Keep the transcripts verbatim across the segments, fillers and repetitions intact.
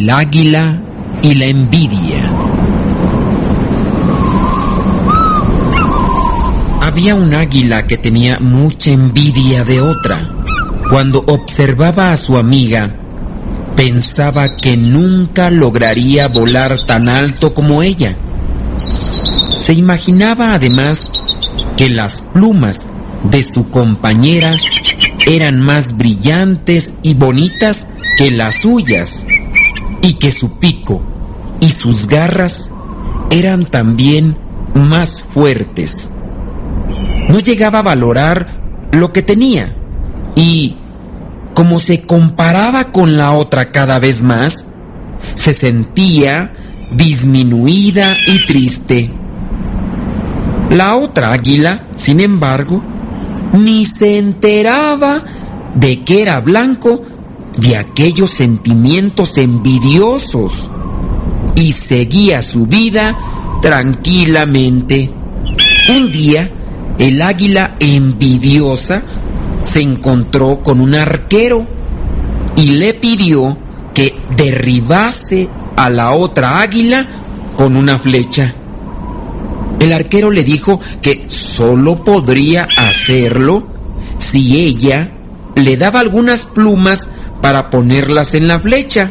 El águila y la envidia. Había un águila que tenía mucha envidia de otra. Cuando observaba a su amiga, pensaba que nunca lograría volar tan alto como ella. Se imaginaba además que las plumas de su compañera eran más brillantes y bonitas que las suyas, y que su pico y sus garras eran también más fuertes. No llegaba a valorar lo que tenía, y como se comparaba con la otra cada vez más, se sentía disminuida y triste. La otra águila, sin embargo, ni se enteraba de que era blanco de aquellos sentimientos envidiosos y seguía su vida tranquilamente. Un día, el águila envidiosa se encontró con un arquero y le pidió que derribase a la otra águila con una flecha. El arquero le dijo que solo podría hacerlo si ella le daba algunas plumas para ponerlas en la flecha.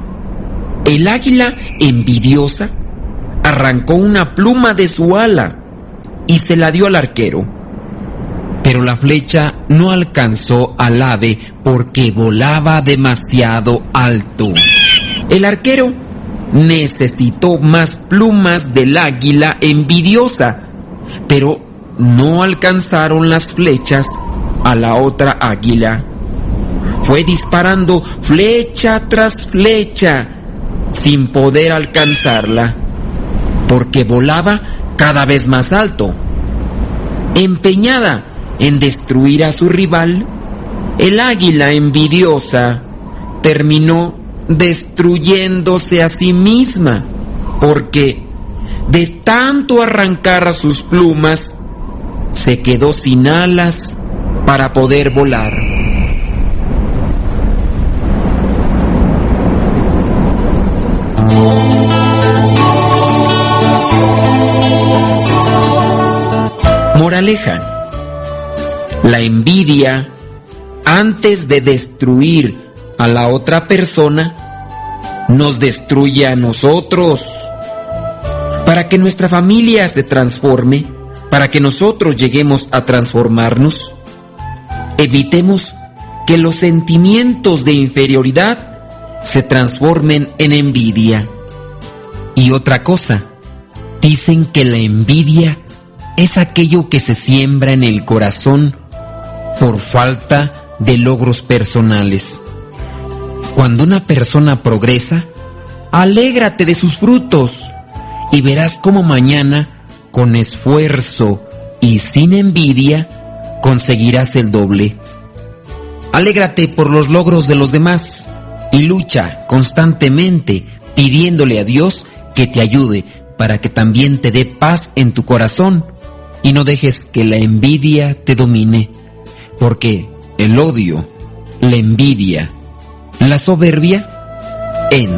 El águila envidiosa arrancó una pluma de su ala y se la dio al arquero. Pero la flecha no alcanzó al ave porque volaba demasiado alto. El arquero necesitó más plumas del águila envidiosa, pero no alcanzaron las flechas a la otra águila. Fue disparando flecha tras flecha sin poder alcanzarla, porque volaba cada vez más alto. Empeñada en destruir a su rival, el águila envidiosa terminó destruyéndose a sí misma, porque de tanto arrancar a sus plumas, se quedó sin alas para poder volar. Moraleja: la envidia, antes de destruir a la otra persona, nos destruye a nosotros. Para que nuestra familia se transforme, para que nosotros lleguemos a transformarnos, evitemos que los sentimientos de inferioridad se transformen en envidia. Y otra cosa, dicen que la envidia es aquello que se siembra en el corazón por falta de logros personales. Cuando una persona progresa, alégrate de sus frutos y verás cómo mañana, con esfuerzo y sin envidia, conseguirás el doble. Alégrate por los logros de los demás y lucha constantemente pidiéndole a Dios que te ayude para que también te dé paz en tu corazón y no dejes que la envidia te domine, porque el odio, la envidia, la soberbia en